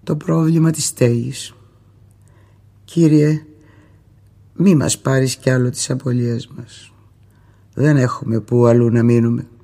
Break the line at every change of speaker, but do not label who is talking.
το πρόβλημα της στέγης. Κύριε, μη μας πάρεις κι άλλο τις απολίες μας. Δεν έχουμε που αλλού να μείνουμε.